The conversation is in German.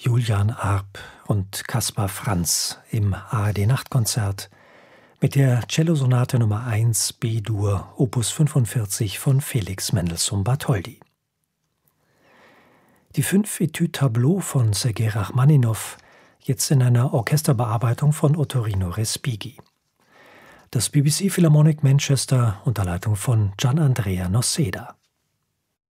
Julian Arp und Kaspar Franz im ARD-Nachtkonzert mit der Cellosonate Nummer 1 B-Dur Opus 45 von Felix Mendelssohn Bartholdy. Die 5 Etüdes-Tableaux von Sergei Rachmaninow, jetzt in einer Orchesterbearbeitung von Ottorino Respighi. Das BBC Philharmonic Manchester unter Leitung von Gian Andrea Noseda.